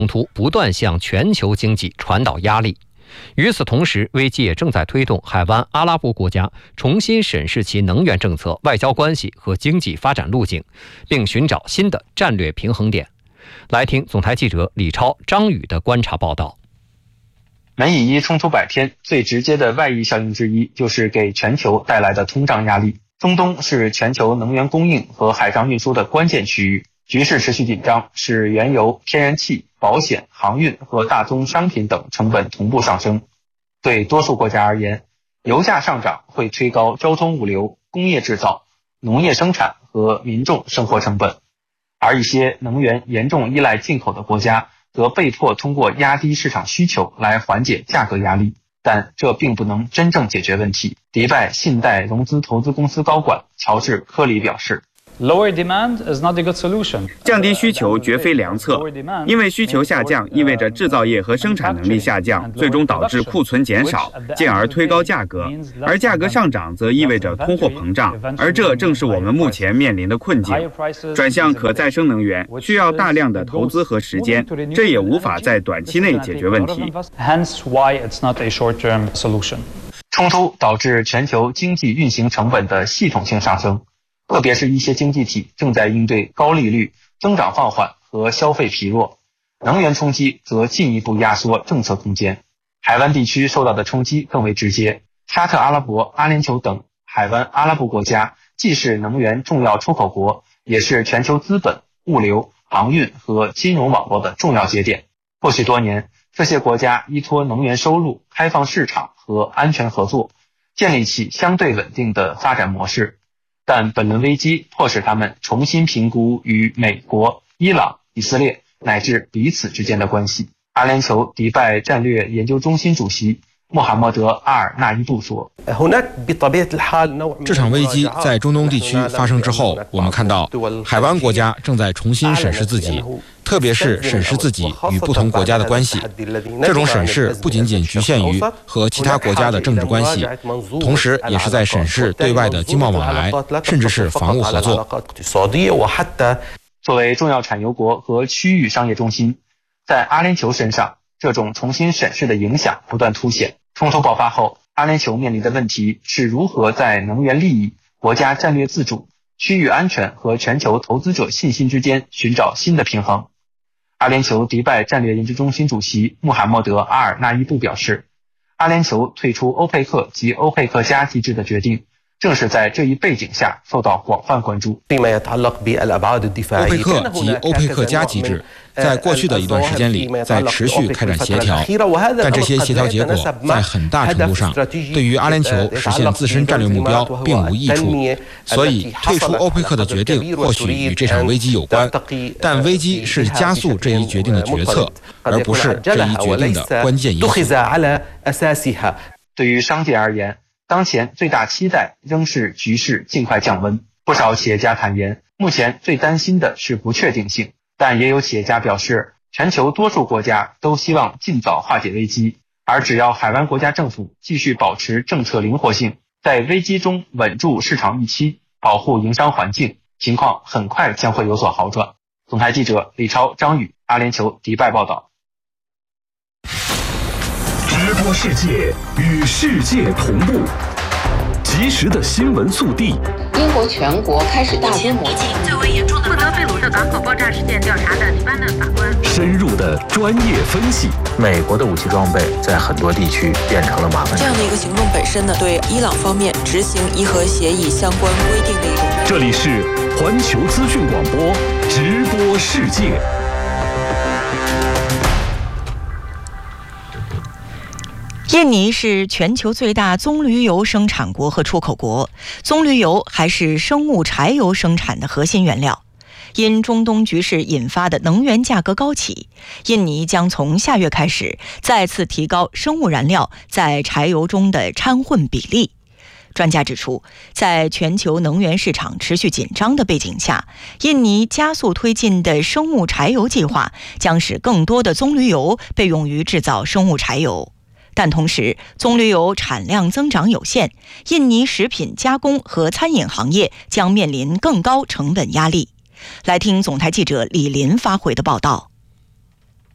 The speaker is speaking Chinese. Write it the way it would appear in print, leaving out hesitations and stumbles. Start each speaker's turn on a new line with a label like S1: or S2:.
S1: 冲突不断向全球经济传导压力。与此同时，危机也正在推动海湾阿拉伯国家重新审视其能源政策、外交关系和经济发展路径，并寻找新的战略平衡点。来听总台记者李超、张宇的观察报道。
S2: 美以伊冲突百天，最直接的外溢效应之一就是给全球带来的通胀压力。中东是全球能源供应和海上运输的关键区域，局势持续紧张，使原油、天然气、保险、航运和大宗商品等成本同步上升。对多数国家而言，油价上涨会推高交通物流、工业制造、农业生产和民众生活成本，而一些能源严重依赖进口的国家则被迫通过压低市场需求来缓解价格压力，但这并不能真正解决问题。迪拜信贷融资投资公司高管乔治·科里表示，
S3: 降低需求绝非良策，因为需求下降意味着制造业和生产能力下降，最终导致库存减少，进而推高价格，而价格上涨则意味着通货膨胀，而这正是我们目前面临的困境。转向可再生能源需要大量的投资和时间，这也无法在短期内解决问题。
S2: 冲突导致全球经济运行成本的系统性上升，特别是一些经济体正在应对高利率、增长放缓和消费疲弱，能源冲击则进一步压缩政策空间。海湾地区受到的冲击更为直接，沙特阿拉伯、阿联酋等海湾阿拉伯国家既是能源重要出口国，也是全球资本、物流、航运和金融网络的重要节点。过去多年，这些国家依托能源收入、开放市场和安全合作，建立起相对稳定的发展模式。但本轮危机迫使他们重新评估与美国、伊朗、以色列乃至彼此之间的关系。阿联酋迪拜战略研究中心主席穆罕默德·阿尔纳伊布说，
S4: 这场危机在中东地区发生之后，我们看到海湾国家正在重新审视自己，特别是审视自己与不同国家的关系。这种审视不仅仅局限于和其他国家的政治关系，同时也是在审视对外的经贸往来，甚至是防务合作。
S2: 作为重要产油国和区域商业中心，在阿联酋身上，这种重新审视的影响不断凸显。冲突爆发后，阿联酋面临的问题是如何在能源利益、国家战略自主、区域安全和全球投资者信心之间寻找新的平衡。阿联酋迪拜战略研究中心主席穆罕默德·阿尔纳伊布表示，阿联酋退出欧佩克及欧佩克加机制的决定正是在这一背景下受到广泛关注。
S4: 欧佩克及欧佩克加机制在过去的一段时间里在持续开展协调，但这些协调结果在很大程度上对于阿联酋实现自身战略目标并无益处。所以退出欧佩克的决定或许与这场危机有关，但危机是加速这一决定的决策，而不是这一决定的关键因素。
S2: 对于商界而言，当前最大期待仍是局势尽快降温。不少企业家坦言，目前最担心的是不确定性，但也有企业家表示，全球多数国家都希望尽早化解危机，而只要海湾国家政府继续保持政策灵活性，在危机中稳住市场预期，保护营商环境，情况很快将会有所好转。总台记者李超、张宇，阿联酋迪拜报道。
S5: 直播世界，与世界同步，及时的新闻速递。
S6: 英国全国开始大规模
S7: 疫情最为严重的负责贝鲁特港口爆炸事件调查的黎巴嫩法官，
S5: 深入的专业分析。
S8: 美国的武器装备在很多地区变成了麻烦。
S9: 这样的一个行动本身呢，对伊朗方面执行伊核协议相关规定的一种。
S5: 这里是环球资讯广播直播世界。
S10: 印尼是全球最大棕榈油生产国和出口国，棕榈油还是生物柴油生产的核心原料。因中东局势引发的能源价格高企，印尼将从下月开始再次提高生物燃料在柴油中的掺混比例。专家指出，在全球能源市场持续紧张的背景下，印尼加速推进的生物柴油计划将使更多的棕榈油被用于制造生物柴油。但同时，棕榈油产量增长有限，印尼食品加工和餐饮行业将面临更高成本压力。来听总台记者李林发回的报道。